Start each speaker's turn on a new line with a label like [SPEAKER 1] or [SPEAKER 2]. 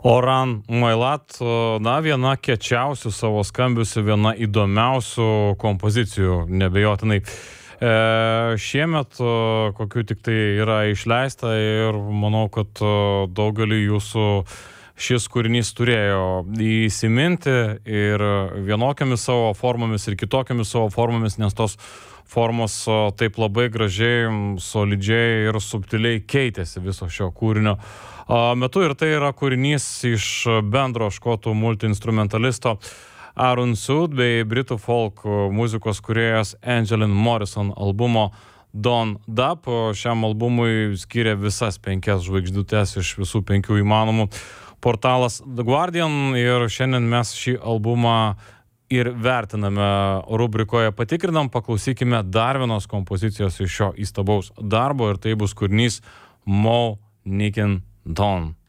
[SPEAKER 1] Oran Mailat, na, viena kiečiausių savo skambiusių, viena įdomiausių kompozicijų, nebejotinai. Šiemet kokių tik tai yra išleista ir manau, kad daugelį jūsų šis kūrinys turėjo įsiminti ir vienokiamis savo formomis ir kitokiamis savo formomis, nes tos formos taip labai gražiai, solidžiai ir subtiliai keitėsi viso šio kūrinio metu, ir tai yra kūrinys iš bendro škotų multiinstrumentalisto Aaron Sood bei britų folk muzikos kūrėjas Angelin Morrison albumo Don't Dub. Šiam albumui skiria visas 5 žvaigždutes iš visų 5 įmanomų portalas The Guardian, ir šiandien mes šį albumą ir vertiname rubrikoje Patikrinam. Paklausykime dar vienos kompozicijos iš šio įstabaus darbo, ir tai bus kūrinys Mo Nikin Dawn.